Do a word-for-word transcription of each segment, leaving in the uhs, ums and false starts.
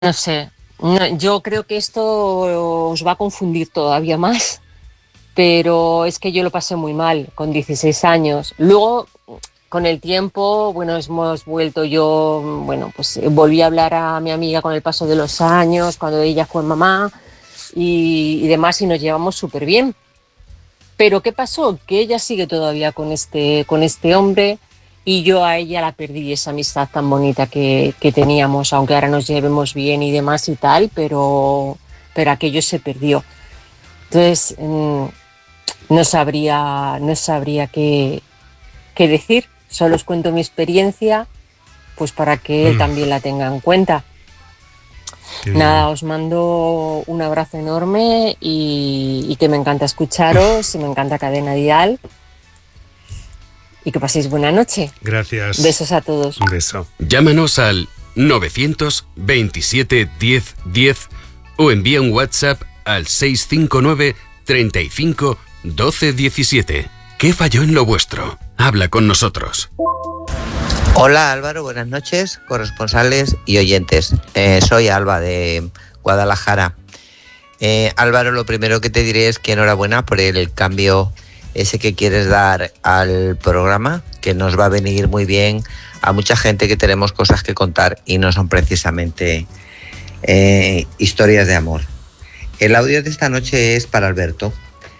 No sé, no, yo creo que esto os va a confundir todavía más, pero es que yo lo pasé muy mal con dieciséis años. Luego, con el tiempo, bueno, hemos vuelto yo, bueno, pues volví a hablar a mi amiga con el paso de los años, cuando ella fue mamá y, y demás, y nos llevamos súper bien. Pero ¿qué pasó? Que ella sigue todavía con este, con este hombre y yo a ella la perdí, esa amistad tan bonita que, que teníamos, aunque ahora nos llevemos bien y demás y tal, pero, pero aquello se perdió. Entonces, mmm, no sabría, no sabría qué, qué decir, solo os cuento mi experiencia, pues para que él mm. también la tenga en cuenta. Nada, os mando un abrazo enorme y, y que me encanta escucharos, y me encanta Cadena Dial. Y que paséis buena noche. Gracias. Besos a todos. Un beso. Llámanos al novecientos veintisiete diez diez o envía un WhatsApp al seiscientos cincuenta y nueve treinta y cinco doce diecisiete. ¿Qué falló en lo vuestro? Habla con nosotros. Hola Álvaro, buenas noches, corresponsales y oyentes. Eh, soy Alba de Guadalajara. Eh, Álvaro, lo primero que te diré es que enhorabuena por el cambio ese que quieres dar al programa, que nos va a venir muy bien a mucha gente que tenemos cosas que contar y no son precisamente eh, historias de amor. El audio de esta noche es para Alberto.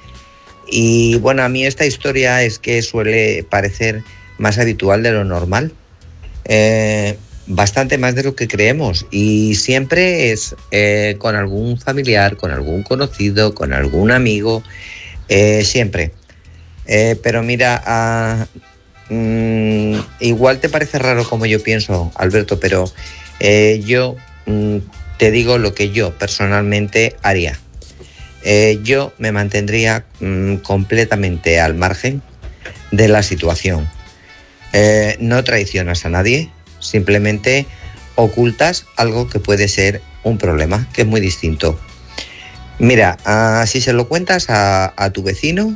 Y bueno, a mí esta historia es que suele parecer más habitual de lo normal. Eh, bastante más de lo que creemos, y siempre es eh, con algún familiar, con algún conocido, con algún amigo, eh, siempre. Eh, pero mira, uh, mm, igual te parece raro como yo pienso, Alberto, pero eh, yo mm, te digo lo que yo personalmente haría. Eh, yo me mantendría mm, completamente al margen de la situación. Eh, no traicionas a nadie, simplemente ocultas algo que puede ser un problema, que es muy distinto. Mira, uh, si se lo cuentas a, a tu vecino,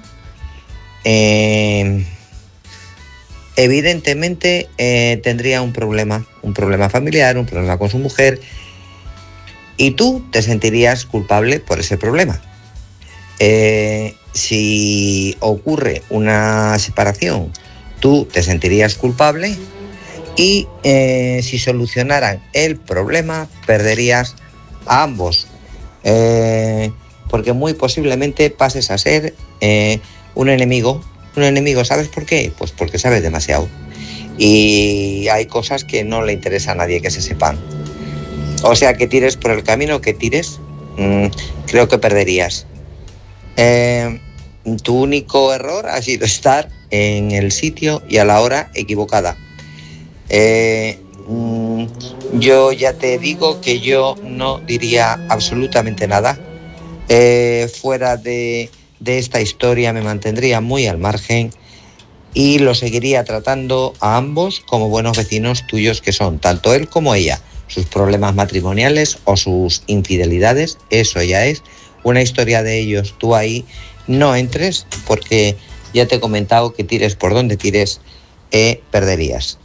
eh, evidentemente eh, tendría un problema, un problema familiar, un problema con su mujer, y tú te sentirías culpable por ese problema. Eh, si ocurre una separación, tú te sentirías culpable y eh, si solucionaran el problema, perderías a ambos. Eh, porque muy posiblemente pases a ser eh, un enemigo. Un enemigo, ¿sabes por qué? Pues porque sabes demasiado. Y hay cosas que no le interesa a nadie que se sepan. O sea, que tires por el camino que tires, mmm, creo que perderías. Eh, tu único error ha sido estar en el sitio y a la hora equivocada. Eh, mmm, yo ya te digo que yo no diría absolutamente nada. Eh, fuera de, de esta historia me mantendría muy al margen y lo seguiría tratando a ambos como buenos vecinos tuyos que son, tanto él como ella. Sus problemas matrimoniales o sus infidelidades, eso ya es una historia de ellos. Tú ahí no entres porque ya te he comentado que tires por donde tires, eh, perderías.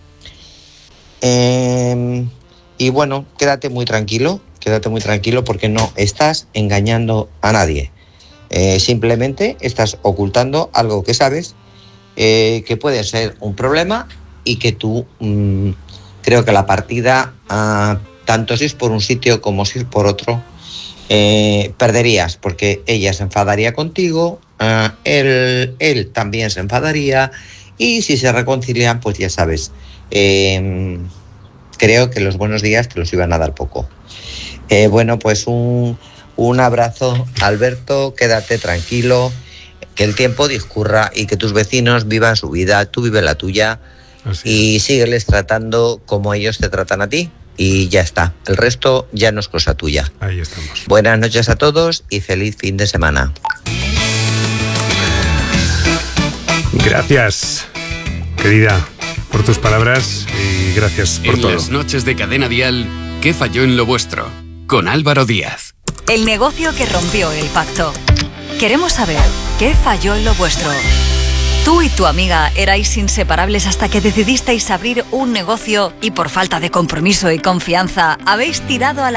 Eh, y bueno, quédate muy tranquilo, quédate muy tranquilo porque no estás engañando a nadie. Eh, simplemente estás ocultando algo que sabes eh, que puede ser un problema y que tú mmm, creo que la partida, uh, tanto si es por un sitio como si es por otro, eh, perderías porque ella se enfadaría contigo, uh, él, él también se enfadaría y si se reconcilian, pues ya sabes, eh, creo que los buenos días te los iban a dar poco. Eh, bueno, pues un, un abrazo, Alberto, quédate tranquilo, que el tiempo discurra y que tus vecinos vivan su vida, tú vive la tuya. Así y es. Sígueles tratando como ellos te tratan a ti y ya está. El resto ya no es cosa tuya. Ahí estamos. Buenas noches a todos y feliz fin de semana. Gracias, querida, por tus palabras y gracias por en todo. En las noches de Cadena Dial, ¿qué falló en lo vuestro? Con Álvaro Díaz. El negocio que rompió el pacto. Queremos saber qué falló en lo vuestro. Tú y tu amiga erais inseparables hasta que decidisteis abrir un negocio y por falta de compromiso y confianza habéis tirado a la